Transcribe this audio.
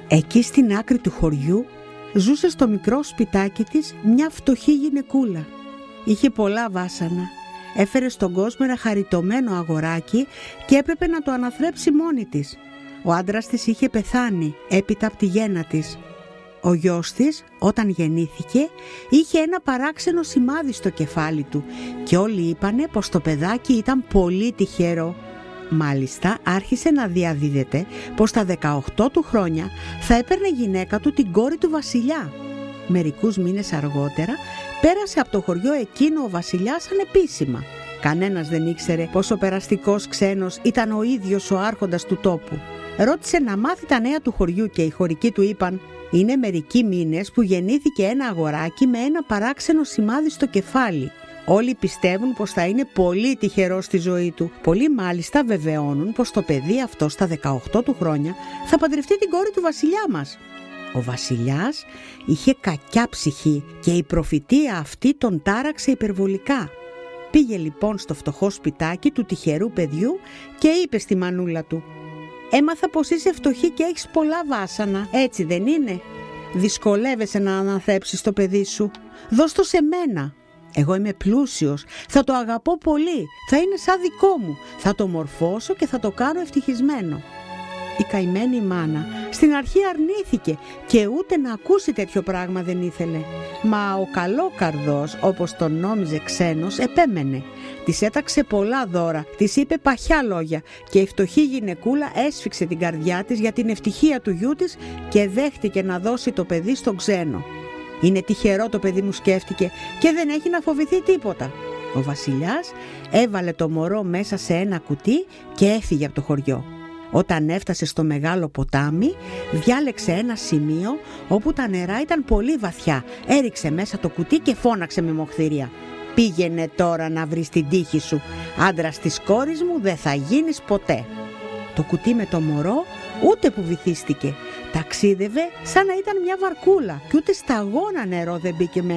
Εκεί στην άκρη του χωριού ζούσε στο μικρό σπιτάκι της μια φτωχή γυναικούλα. Είχε πολλά βάσανα. Έφερε στον κόσμο ένα χαριτωμένο αγοράκι και έπρεπε να το αναθρέψει μόνη της. Ο άντρας της είχε πεθάνει έπειτα από τη γέννα της. Ο γιος της, όταν γεννήθηκε, είχε ένα παράξενο σημάδι στο κεφάλι του και όλοι είπανε πως το παιδάκι ήταν πολύ τυχερό. Μάλιστα άρχισε να διαδίδεται πως στα 18 του χρόνια θα έπαιρνε γυναίκα του την κόρη του βασιλιά. Μερικούς μήνες αργότερα πέρασε από το χωριό εκείνο ο βασιλιάς ανεπίσημα. Κανένας δεν ήξερε πως ο περαστικός ξένος ήταν ο ίδιος ο άρχοντας του τόπου. Ρώτησε να μάθει τα νέα του χωριού και οι χωρικοί του είπαν: «Είναι μερικοί μήνες που γεννήθηκε ένα αγοράκι με ένα παράξενο σημάδι στο κεφάλι. Όλοι πιστεύουν πως θα είναι πολύ τυχερό στη ζωή του. Πολλοί μάλιστα βεβαιώνουν πως το παιδί αυτό στα 18 του χρόνια θα παντρευτεί την κόρη του βασιλιά μας». Ο βασιλιάς είχε κακιά ψυχή και η προφητεία αυτή τον τάραξε υπερβολικά. Πήγε λοιπόν στο φτωχό σπιτάκι του τυχερού παιδιού και είπε στη μανούλα του: «Έμαθα πως είσαι φτωχή και έχεις πολλά βάσανα, έτσι δεν είναι? Δυσκολεύεσαι να αναθρέψεις το παιδί σου. Δώσ' το σε μένα. Εγώ είμαι πλούσιος, θα το αγαπώ πολύ, θα είναι σαν δικό μου, θα το μορφώσω και θα το κάνω ευτυχισμένο». Η καημένη μάνα στην αρχή αρνήθηκε και ούτε να ακούσει τέτοιο πράγμα δεν ήθελε. Μα ο καλόκαρδος, όπως τον νόμιζε ξένος, επέμενε. Της έταξε πολλά δώρα, της είπε παχιά λόγια και η φτωχή γυναικούλα έσφιξε την καρδιά της για την ευτυχία του γιού της και δέχτηκε να δώσει το παιδί στον ξένο. «Είναι τυχερό το παιδί μου», σκέφτηκε, «και δεν έχει να φοβηθεί τίποτα». Ο βασιλιάς έβαλε το μωρό μέσα σε ένα κουτί και έφυγε από το χωριό. Όταν έφτασε στο μεγάλο ποτάμι, διάλεξε ένα σημείο όπου τα νερά ήταν πολύ βαθιά. Έριξε μέσα το κουτί και φώναξε με μοχθηρία: «Πήγαινε τώρα να βρεις την τύχη σου. Άντρας της κόρης μου δεν θα γίνεις ποτέ». Το κουτί με το μωρό ούτε που βυθίστηκε. Ταξίδευε σαν να ήταν μια βαρκούλα και ούτε σταγόνα νερό δεν μπήκε μέσα.